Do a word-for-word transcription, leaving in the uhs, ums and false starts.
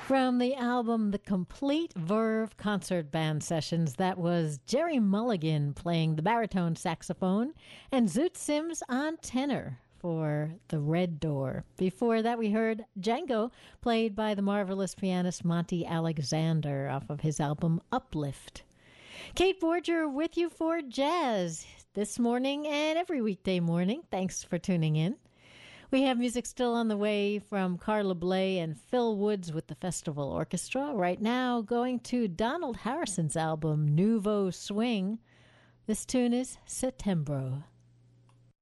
From the album The Complete Verve Concert Band Sessions, that was Jerry Mulligan playing the baritone saxophone and Zoot Sims on tenor for The Red Door. Before that, we heard Django, played by the marvelous pianist Monty Alexander off of his album Uplift. Kate Borger with you for Jazz this morning and every weekday morning. Thanks for tuning in. We have music still on the way from Carla Bley and Phil Woods with the Festival Orchestra. Right now, going to Donald Harrison's album Nouveau Swing. This tune is Settembro.